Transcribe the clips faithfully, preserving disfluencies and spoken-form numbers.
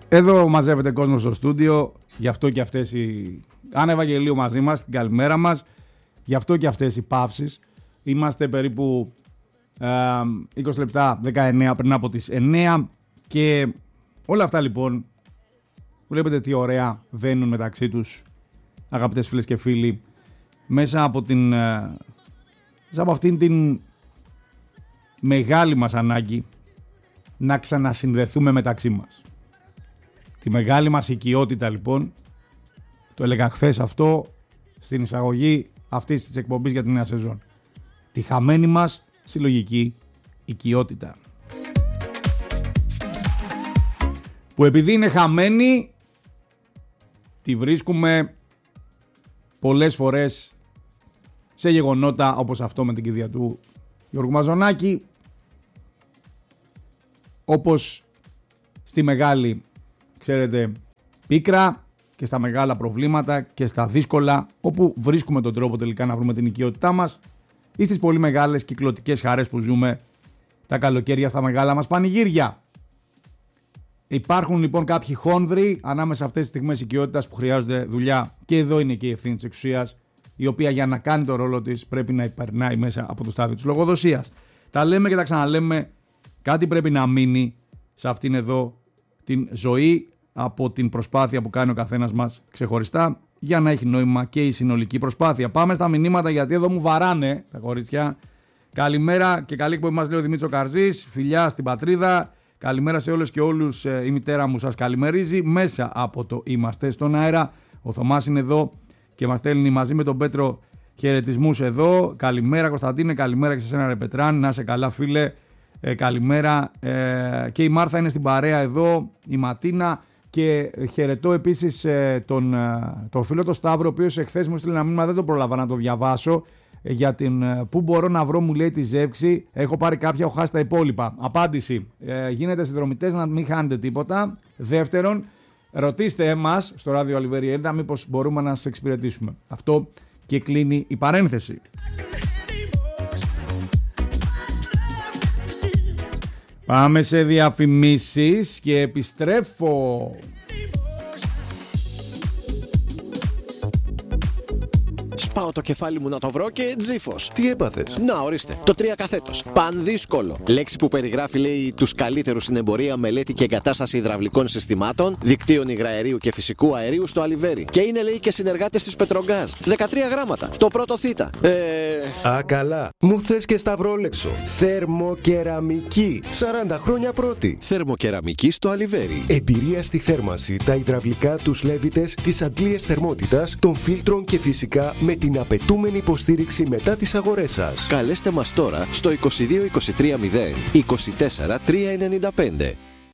Εδώ μαζεύεται κόσμο στο στούντιο, γι' αυτό και αυτές οι... Άννα Ευαγγελίου μαζί μας, την καλημέρα μας. Γι' αυτό και αυτές οι παύσεις. Είμαστε περίπου ε, είκοσι λεπτά, δεκαεννέα πριν από τις εννέα. Και όλα αυτά λοιπόν, βλέπετε τι ωραία βαίνουν μεταξύ τους, αγαπητές φίλες και φίλοι, μέσα από, την, ε, μέσα από αυτήν την μεγάλη μας ανάγκη να ξανασυνδεθούμε μεταξύ μας. Τη μεγάλη μας οικειότητα λοιπόν, το έλεγα χθες αυτό στην εισαγωγή αυτής της εκπομπής για την νέα σεζόν. Τη χαμένη μας συλλογική οικειότητα. Που επειδή είναι χαμένη, τη βρίσκουμε πολλές φορές σε γεγονότα όπως αυτό με την κηδεία του Γιώργου Μαζονάκη, όπως στη μεγάλη, ξέρετε, πίκρα και στα μεγάλα προβλήματα και στα δύσκολα, όπου βρίσκουμε τον τρόπο τελικά να βρούμε την οικειότητά μας, ή στις πολύ μεγάλες κυκλωτικές χαρές που ζούμε τα καλοκαίρια στα μεγάλα μας πανηγύρια. Υπάρχουν λοιπόν κάποιοι χόνδροι ανάμεσα σε αυτές τις στιγμές οικειότητας που χρειάζονται δουλειά, και εδώ είναι και η ευθύνη της εξουσίας, η οποία για να κάνει το ρόλο της πρέπει να υπερνάει μέσα από το στάδιο της λογοδοσίας. Τα λέμε και τα ξαναλέμε, κάτι πρέπει να μείνει σε αυτήν εδώ την ζωή από την προσπάθεια που κάνει ο καθένας μας ξεχωριστά, για να έχει νόημα και η συνολική προσπάθεια. Πάμε στα μηνύματα, γιατί εδώ μου βαράνε τα κορίτσια. Καλημέρα και καλή εκπομπή μας λέει ο Δημήτρης Καρζής. Φιλιά στην πατρίδα. Καλημέρα σε όλες και όλους. Η μητέρα μου σας καλημερίζει μέσα από το Είμαστε στον αέρα. Ο Θωμάς είναι εδώ και μας στέλνει μαζί με τον Πέτρο χαιρετισμούς εδώ. Καλημέρα Κωνσταντίνε, καλημέρα και σε σένα ρε Πετράν. Να είσαι καλά φίλε. Ε, καλημέρα. Ε, και η Μάρθα είναι στην παρέα εδώ. Η Ματίνα. Και χαιρετώ επίσης ε, τον, ε, τον φίλο τον Σταύρο, ο οποίος εχθές μου στείλει ένα μήνυμα, δεν το πρόλαβα να το διαβάσω. Ε, για την ε, πού μπορώ να βρω, μου λέει, τη ζεύξη. Έχω πάρει κάποια, έχω χάσει τα υπόλοιπα. Απάντηση. Ε, γίνετε συνδρομητές να μην χάνετε τίποτα. Δεύτερον, ρωτήστε εμάς στο ράδιο Αλιβέρι Έντα μήπως μπορούμε να σας εξυπηρετήσουμε. Αυτό και κλείνει η παρένθεση. Πάμε σε διαφημίσεις και επιστρέφω. Πάω το κεφάλι μου να το βρω και τζίφος. Τι έπαθες? Να, ορίστε. Το τρία καθέτος. Πανδύσκολο. Λέξη που περιγράφει, λέει, τους καλύτερους στην εμπορία, μελέτη και εγκατάσταση υδραυλικών συστημάτων, δικτύων υγραερίου και φυσικού αερίου στο Αλιβέρι. Και είναι, λέει, και συνεργάτες της Πετρογκάζ. δεκατρία γράμματα. Το πρώτο θήτα. Ε... Α, καλά. Μου θες και σταυρόλεξο. Θερμοκεραμική. σαράντα χρόνια πρώτη. Θερμοκεραμική στο Αλιβέρι. Εμπειρία στη θέρμανση, τα υδραυλικά, τους λέβητες, τις αντλίες θερμότητας, των φίλτρων και φυσικά με την απαιτούμενη υποστήριξη μετά τις αγορές σας. Καλέστε μας τώρα στο είκοσι δύο είκοσι τρία μηδέν είκοσι τέσσερα τριακόσια ενενήντα πέντε.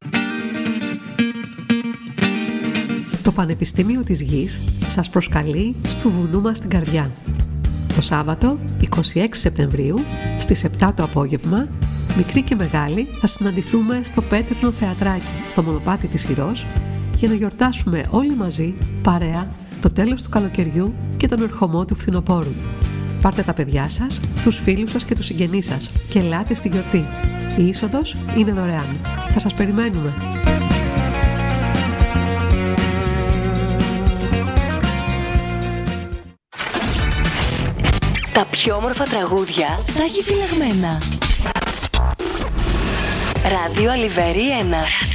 Το Πανεπιστήμιο της Γης σας προσκαλεί στου βουνού μας στην καρδιά. Το Σάββατο είκοσι έξι Σεπτεμβρίου στις επτά το απόγευμα, μικροί και μεγάλοι, θα συναντηθούμε στο Πέτρινο Θεατράκι, στο μονοπάτι της Ηρώς, για να γιορτάσουμε όλοι μαζί, παρέα, το τέλος του καλοκαιριού και τον ερχομό του φθινοπόρου. Πάρτε τα παιδιά σας, τους φίλους σας και τους συγγενείς σας και ελάτε στη γιορτή. Η είσοδος είναι δωρεάν. Θα σας περιμένουμε. Τα πιο όμορφα τραγούδια στα έχει φυλαγμένα. Ράδιο Αλιβέρι ένα.